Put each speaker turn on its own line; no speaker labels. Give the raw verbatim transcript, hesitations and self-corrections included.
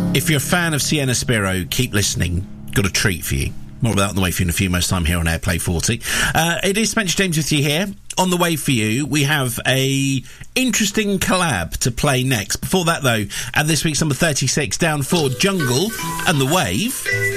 If you're a fan of Sienna Spiro, keep listening. Got a treat for you. More about that on the way for you in a few moments' time here on Airplay forty. Uh, it is Spencer James with you here. On the way for you, we have a interesting collab to play next. Before that, though, at this week's number thirty-six, Down for Jungle and The Wave.